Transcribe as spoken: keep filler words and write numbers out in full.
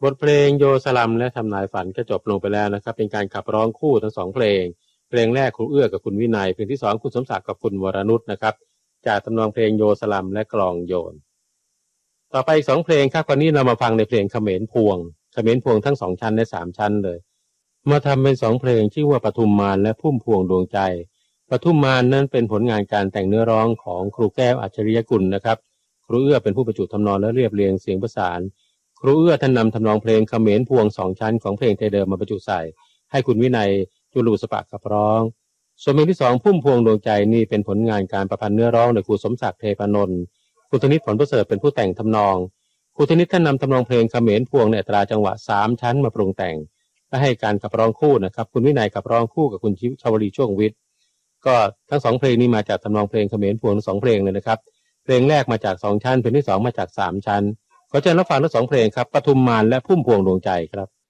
บทเพลงโยสลัมและทำนายฝันก็จบลงไปแล้วนะครับเป็นการขับร้องคู่ทั้งสองเพลงเพลงแรกครูเอื้อกับคุณวินัยเพลงที่สองคุณสมศักดิ์กับคุณวรนุชนะครับจากทำนองเพลงโยสลัมและกลองโยนต่อไปอีกสองเพลงครับวันนี้เรามาฟังในเพลงเขมรพวงเขมรพวงทั้งสองชั้นและสามชั้นเลยมาทำเป็นสองเพลงชื่อว่าปทุมมารและพุ่มพวงดวงใจปทุมมารนั้นเป็นผลงานการแต่งเนื้อร้องของครูแก้วอัจฉริยกุลนะครับครูเอื้อเป็นผู้ประจุทำนองและเรียบเรียงเสียงประสานครูเอื้อท่านนำทำนองเพลงเขมรพวงสองชั้นของเพลงไทยเดิมมาประจุใส่ให้คุณวินัยจุลูสปะขับร้องส่วนเพลงที่สองพุ่มพวงดวงใจนี่เป็นผลงานการประพันธ์เนื้อร้องโดยครูสมศักดิ์เทพนนท์คุณธนิตผลประเสริฐเป็นผู้แต่งทำนองครูธนิตท่านนำทำนองเพลงเขมรพวงในอัตราจังหวะสามชั้นมาปรุงแต่งและให้การขับร้องคู่นะครับคุณวินัยขับร้องคู่กับคุณชวลีช่วงวิทย์ก็ทั้งสองเพลงนี้มาจากทำนองเพลงเขมรพวงทั้งสองเพลงเลยนะครับเพลงแรกมาจากสองชั้นเพลงที่สองมาจากสามชั้นขอเชิญรับฟังทั้งสองเพลงครับปทุมมารและพุ่มพวงดวงใจครับ